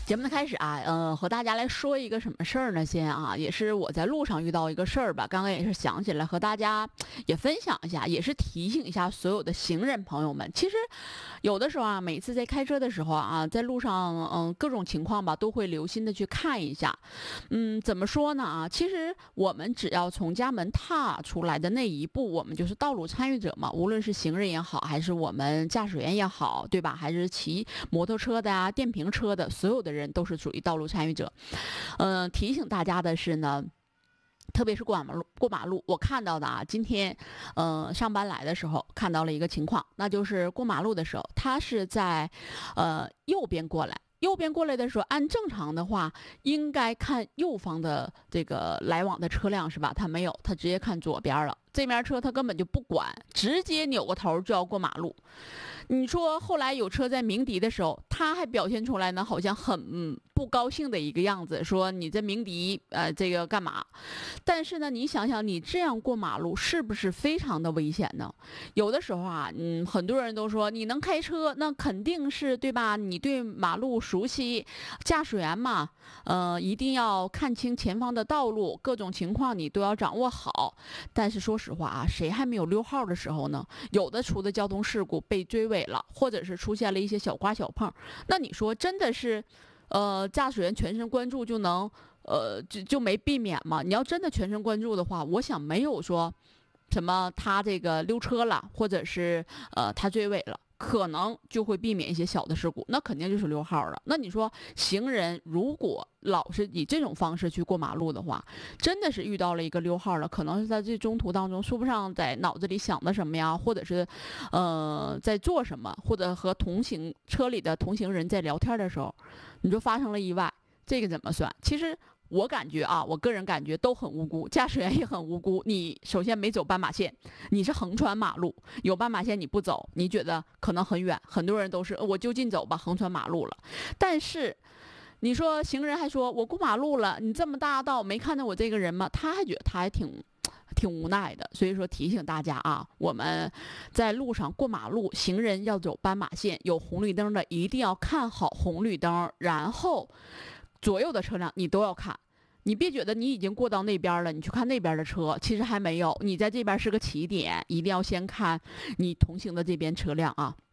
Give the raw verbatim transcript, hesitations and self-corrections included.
节目的开始啊，呃，和大家来说一个什么事儿呢？先啊，也是我在路上遇到一个事儿吧，刚刚也是想起来和大家也分享一下，也是提醒一下所有的行人朋友们。其实有的时候啊，每次在开车的时候啊，在路上，嗯，各种情况吧，都会留心的去看一下。嗯，怎么说呢啊？其实我们只要从家门踏出来的那一步，我们就是道路参与者嘛，无论是行人也好，还是我们驾驶员也好，对吧？还是骑摩托车的啊、电瓶车的，所有的人都是属于道路参与者。嗯、呃，提醒大家的是呢。特别是过马路，过马路，我看到的啊，今天，呃，上班来的时候看到了一个情况，那就是过马路的时候，他是在，呃，右边过来。右边过来的时候，按正常的话，应该看右方的这个来往的车辆是吧？他没有，他直接看左边了。这边车他根本就不管，直接扭个头就要过马路。你说后来有车在鸣笛的时候，他还表现出来呢，好像很嗯不高兴的一个样子，说你这鸣笛，呃，这个干嘛？但是呢，你想想，你这样过马路是不是非常的危险呢？有的时候啊，嗯，很多人都说你能开车，那肯定是对吧？你对马路熟悉，驾驶员嘛，呃，一定要看清前方的道路，各种情况你都要掌握好。但是说实话啊，谁还没有溜号的时候呢？有的出的交通事故被追尾了，或者是出现了一些小刮小碰，那你说真的是，呃，驾驶员全神贯注就能，呃，就就没避免吗？你要真的全神贯注的话，我想没有说什么他这个溜车了，或者是呃他追尾了。可能就会避免一些小的事故，那肯定就是溜号了。那你说行人如果老是以这种方式去过马路的话，真的是遇到了一个溜号了，可能是在这中途当中说不上在脑子里想的什么呀，或者是呃在做什么，或者和同行车里的同行人在聊天的时候，你就发生了意外，这个怎么算？其实我感觉啊，我个人感觉都很无辜，驾驶员也很无辜。你首先没走斑马线，你是横穿马路，有斑马线你不走，你觉得可能很远，很多人都是我就近走吧，横穿马路了。但是你说行人还说我过马路了，你这么大道没看到我这个人吗？他还觉得他还挺。挺无奈的，所以说提醒大家啊，我们在路上过马路，行人要走斑马线，有红绿灯的一定要看好红绿灯，然后左右的车辆你都要看。你别觉得你已经过到那边了，你去看那边的车，其实还没有，你在这边是个起点，一定要先看你同行的这边车辆啊。